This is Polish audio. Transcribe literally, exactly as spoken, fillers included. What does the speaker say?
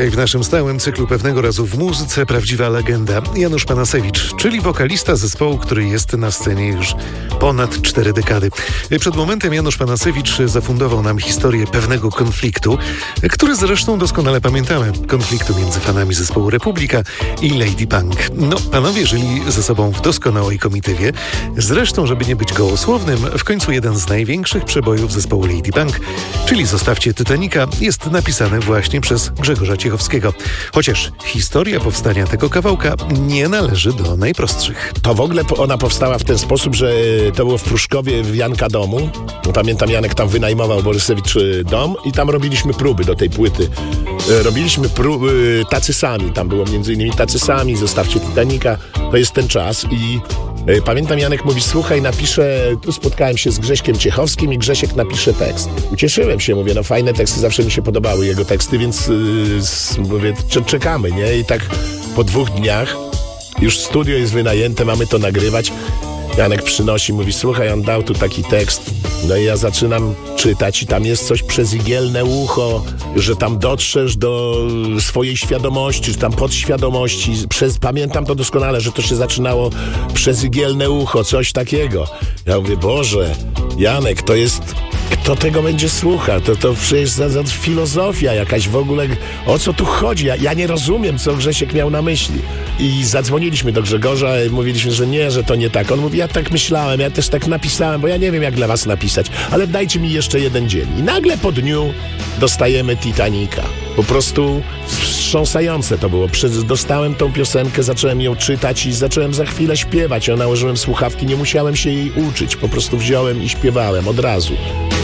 Dzisiaj w naszym stałym cyklu Pewnego razu w muzyce prawdziwa legenda Janusz Panasewicz, czyli wokalista zespołu, który jest na scenie już ponad cztery dekady. Przed momentem Janusz Panasewicz zafundował nam historię pewnego konfliktu, który zresztą doskonale pamiętamy. Konfliktu między fanami zespołu Republika i Lady Punk. No, panowie żyli ze sobą w doskonałej komitywie. Zresztą, żeby nie być gołosłownym, w końcu jeden z największych przebojów zespołu Lady Punk, czyli Zostawcie Titanica, jest napisany właśnie przez Grzegorza Ciechowskiego. Chociaż historia powstania tego kawałka nie należy do najprostszych. To w ogóle ona powstała w ten sposób, że to było w Pruszkowie w Janka domu. Pamiętam, Janek tam wynajmował Borysewicz dom i tam robiliśmy próby do tej płyty. Robiliśmy próby tacy sami. Tam było między innymi tacy sami, Zostawcie Titanica. To jest ten czas i pamiętam, Janek mówi, słuchaj, napiszę, tu spotkałem się z Grześkiem Ciechowskim i Grzesiek napisze tekst. Ucieszyłem się, mówię, no fajne teksty, zawsze mi się podobały jego teksty, więc yy, mówię, czekamy, nie? I tak po dwóch dniach już studio jest wynajęte, mamy to nagrywać. Janek przynosi, mówi, słuchaj, on dał tu taki tekst. No i ja zaczynam czytać i tam jest coś przez igielne ucho, że tam dotrzesz do swojej świadomości, czy tam podświadomości. Przez, pamiętam to doskonale, że to się zaczynało przez igielne ucho, coś takiego. Ja mówię, Boże, Janek, to jest... Kto tego będzie słuchał? To, to przecież za, za filozofia jakaś w ogóle. O co tu chodzi? Ja, ja nie rozumiem, co Grzesiek miał na myśli. I zadzwoniliśmy do Grzegorza i mówiliśmy, że nie, że to nie tak. On mówi, ja tak myślałem, ja też tak napisałem, bo ja nie wiem, jak dla was napisać, ale dajcie mi jeszcze jeden dzień. I nagle po dniu dostajemy Titanica. Po prostu wstrząsające to było. Dostałem tą piosenkę, zacząłem ją czytać i zacząłem za chwilę śpiewać. Ja nałożyłem słuchawki, nie musiałem się jej uczyć. Po prostu wziąłem i śpiewałem od razu.